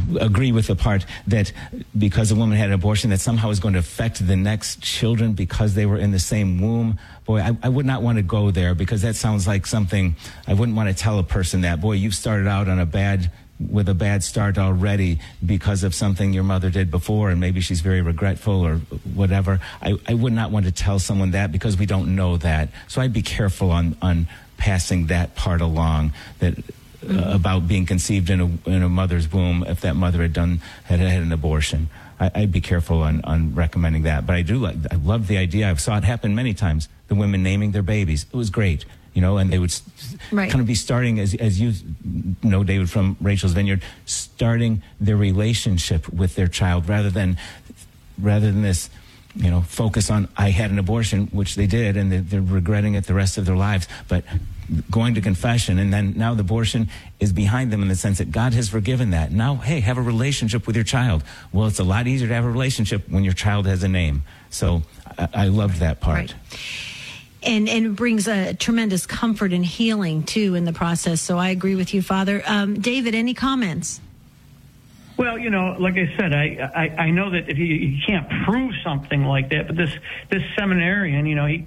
agree with the part that because a woman had an abortion, that somehow is going to affect the next children because they were in the same womb. Boy, I would not want to go there, because that sounds like something I wouldn't want to tell a person that, boy, you've started out with a bad start already because of something your mother did before, and maybe she's very regretful or whatever. I would not want to tell someone that, because we don't know that. So I'd be careful on passing that part along, that about being conceived in a mother's womb if that mother had an abortion. I'd be careful on recommending that. But I love the idea. I saw it happen many times. The women naming their babies. It was great. And they would kind of be starting, as you know, David, from Rachel's Vineyard, starting their relationship with their child rather than this, focus on, I had an abortion, which they did, and they're regretting it the rest of their lives. But going to confession, and then now the abortion is behind them in the sense that God has forgiven that. Now, hey, have a relationship with your child. Well, it's a lot easier to have a relationship when your child has a name. So I loved that part. Right. And it brings a tremendous comfort and healing, too, in the process. So I agree with you, Father. David, any comments? Well, like I said, I know that if you can't prove something like that, but this seminarian,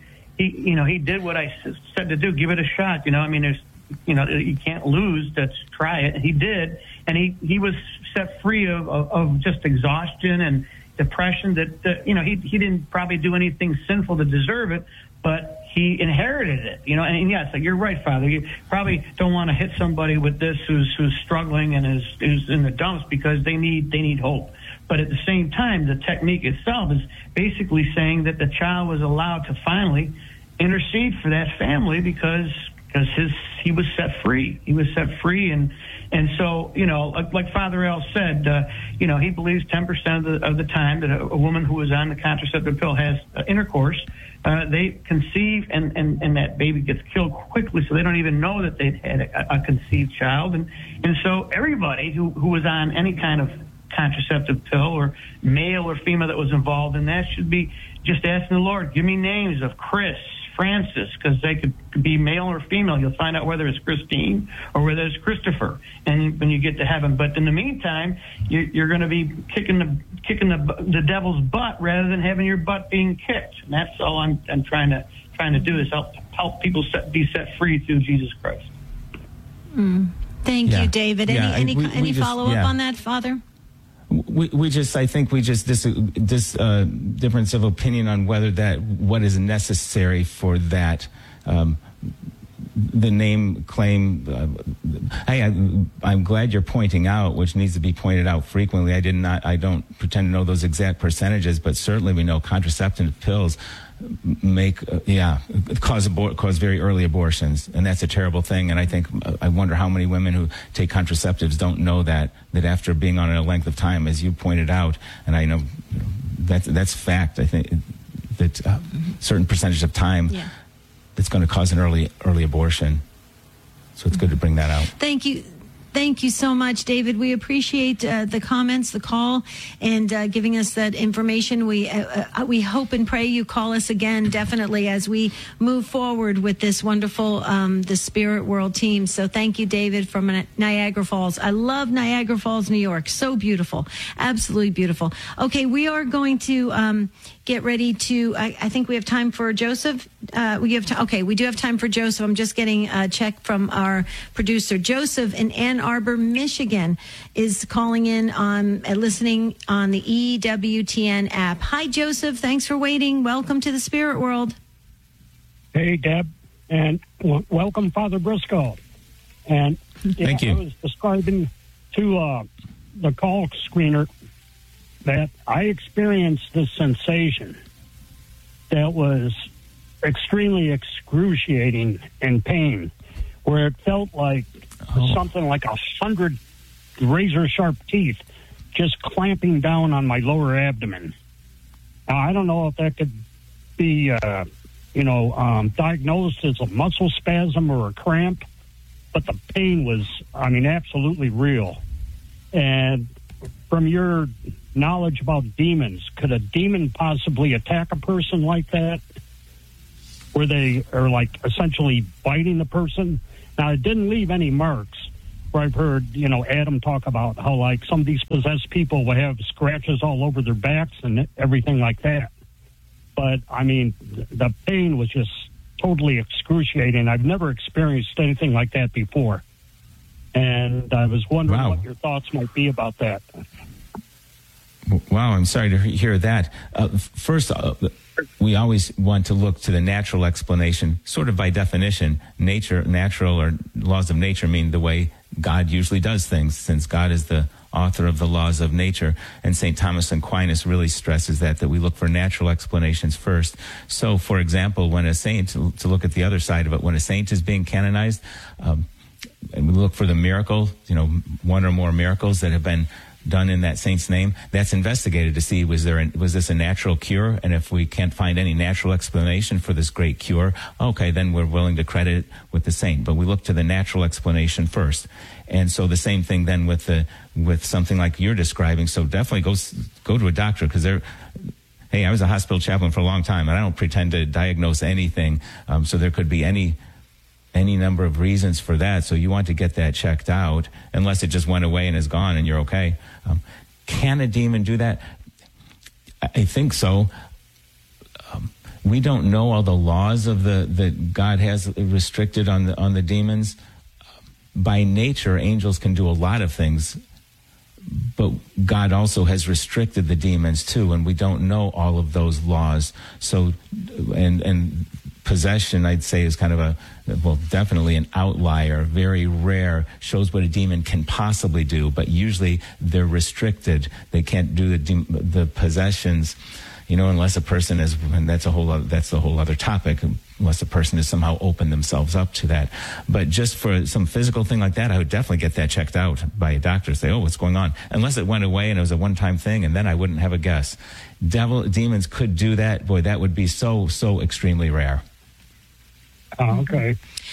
he did what I said to do. Give it a shot. There's, you can't lose. Let's try it. He did, and he was set free of just exhaustion and depression. That he didn't probably do anything sinful to deserve it, but he inherited it, and yes, you're right, Father. You probably don't want to hit somebody with this who's struggling and is in the dumps, because they need hope. But at the same time, the technique itself is basically saying that the child was allowed to finally intercede for that family because he was set free. He was set free, and so like Father L said, he believes 10% of the time that a woman who is on the contraceptive pill has intercourse. They conceive and that baby gets killed quickly, so they don't even know that they've had a conceived child. And so everybody who was on any kind of contraceptive pill, or male or female that was involved in that, should be just asking the Lord, give me names of Chris, Francis, because they could be male or female. You'll find out whether it's Christine or whether it's Christopher, and when you get to heaven. But in the meantime, you're going to be kicking the devil's butt rather than having your butt being kicked. And that's all I'm trying to do, is help people be set free through Jesus Christ. Thank you, David. Any follow up on that, Father? I think this difference of opinion on what is necessary for that, the name claim. I'm glad you're pointing out, which needs to be pointed out frequently. I don't pretend to know those exact percentages, but certainly we know contraceptive pills cause very early abortions, and that's a terrible thing. And I wonder how many women who take contraceptives don't know that after being on it a length of time, as you pointed out, and I know that's fact. I think that certain percentage of time that's going to cause an early abortion. So it's good to bring that out. Thank you. Thank you so much, David. We appreciate the comments, the call, and giving us that information. We hope and pray you call us again, definitely, as we move forward with this wonderful the Spirit World team. So thank you, David, from Niagara Falls. I love Niagara Falls, New York. So beautiful. Absolutely beautiful. Okay, we are going to get ready to, I think we have time for Joseph. We do have time for Joseph. I'm just getting a check from our producer. Joseph in Ann Arbor, Michigan is calling in listening on the EWTN app. Hi, Joseph. Thanks for waiting. Welcome to the Spirit World. Hey, Deb, and welcome, Father Briscoe. And thank you. I was describing to the call screener that I experienced this sensation that was extremely excruciating and pain, where it felt like something like 100 razor-sharp teeth just clamping down on my lower abdomen. Now, I don't know if that could be, diagnosed as a muscle spasm or a cramp, but the pain was, absolutely real. And from your knowledge about demons, could a demon possibly attack a person like that, where they are like essentially biting the person? Now, it didn't leave any marks, where I've heard, Adam talk about how, like, some of these possessed people will have scratches all over their backs and everything like that. But, I mean, the pain was just totally excruciating. I've never experienced anything like that before. And I was wondering what your thoughts might be about that. Wow, I'm sorry to hear that. First, we always want to look to the natural explanation, sort of by definition. Natural or laws of nature mean the way God usually does things, since God is the author of the laws of nature. And St. Thomas Aquinas really stresses that we look for natural explanations first. So, for example, when a saint, to look at the other side of it, when a saint is being canonized, and we look for the miracle, one or more miracles that have been done in that saint's name, that's investigated to see was this a natural cure, and if we can't find any natural explanation for this great cure, okay, then we're willing to credit it with the saint. But we look to the natural explanation first. And so the same thing then with something like you're describing. So definitely go to a doctor, because hey, I was a hospital chaplain for a long time, and I don't pretend to diagnose anything. So there could be any number of reasons for that. So you want to get that checked out, unless it just went away and is gone and you're okay. Can a demon do that? I think so. We don't know all the laws of that God has restricted on the demons. By nature, angels can do a lot of things, but God also has restricted the demons too, and we don't know all of those laws. So, and possession, I'd say, is kind of definitely an outlier, very rare, shows what a demon can possibly do, but usually they're restricted. They can't do the possessions, unless a person is, and that's the whole other topic, unless a person has somehow opened themselves up to that. But just for some physical thing like that, I would definitely get that checked out by a doctor. Say, what's going on? Unless it went away and it was a one-time thing, and then I wouldn't have a guess. Demons could do that. Boy, that would be so extremely rare. Oh, okay.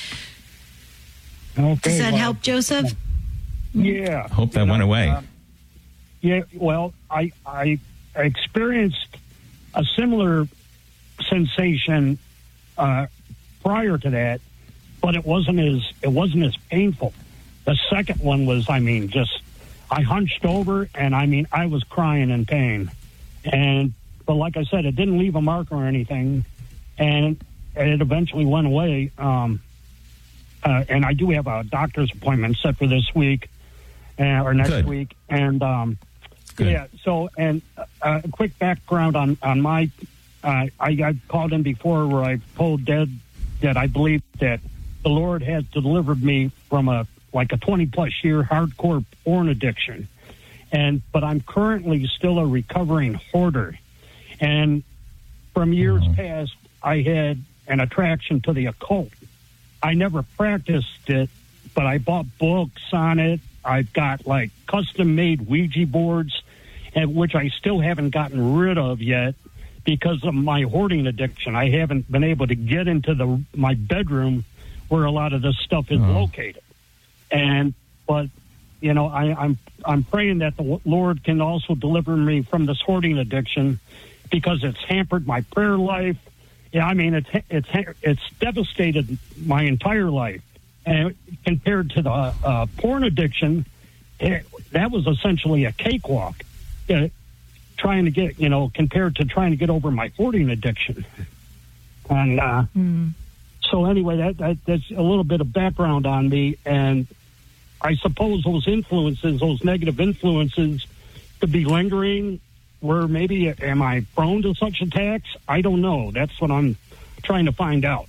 Does that help, Joseph? Yeah. Hope that went away. Yeah, well, I experienced a similar sensation prior to that, but it wasn't as painful. The second one was, I hunched over and I was crying in pain. But like I said, it didn't leave a mark or anything, and it eventually went away. And I do have a doctor's appointment set for this week or next week. And yeah, so, and a quick background on my, I called in before where I told Dad that I believe that the Lord has delivered me from a 20-plus year hardcore porn addiction. But I'm currently still a recovering hoarder. And from years past, I had an attraction to the occult. I never practiced it, but I bought books on it. I've got custom-made Ouija boards, which I still haven't gotten rid of yet because of my hoarding addiction. I haven't been able to get into my bedroom where a lot of this stuff is located. But I'm praying that the Lord can also deliver me from this hoarding addiction, because it's hampered my prayer life. Yeah, it's devastated my entire life. And compared to the porn addiction, that was essentially a cakewalk. Trying to get, compared to trying to get over my hoarding addiction. And so anyway, that's a little bit of background on me. And I suppose those negative influences, could be lingering. Where maybe am I prone to such attacks? I don't know. That's what I'm trying to find out.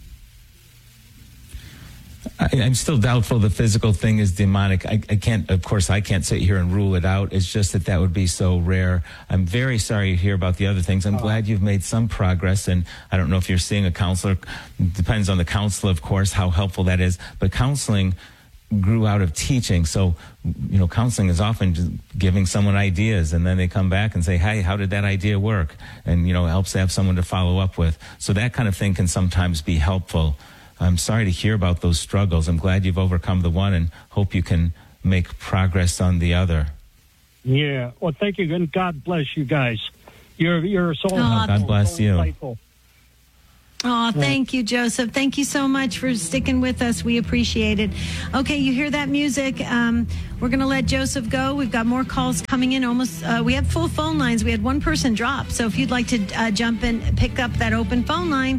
I'm still doubtful the physical thing is demonic. I can't sit here and rule it out. It's just that would be so rare. I'm very sorry to hear about the other things. I'm glad you've made some progress, and I don't know if you're seeing a counselor. Depends on the counselor, of course, how helpful that is. But counseling grew out of teaching. So, counseling is often just giving someone ideas, and then they come back and say, hey, how did that idea work? And, it helps to have someone to follow up with. So that kind of thing can sometimes be helpful. I'm sorry to hear about those struggles. I'm glad you've overcome the one and hope you can make progress on the other. Yeah. Well, thank you, and God bless you guys. You're so God bless you. Insightful. Oh, thank you, Joseph. Thank you so much for sticking with us. We appreciate it. Okay, you hear that music. We're going to let Joseph go. We've got more calls coming in. We have full phone lines. We had one person drop. So if you'd like to jump in, pick up that open phone line,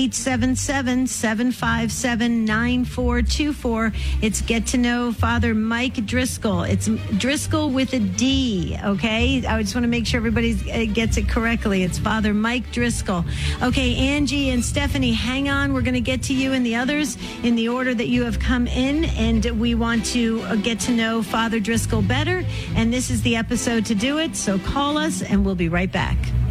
877-757-9424. It's Get to Know Father Mike Driscoll. It's Driscoll with a D, okay? I just want to make sure everybody gets it correctly. It's Father Mike Driscoll. Okay, Angie and Stephanie, hang on. We're going to get to you and the others in the order that you have come in, and we want to get to know Father Driscoll better, and this is the episode to do it. So call us, and we'll be right back.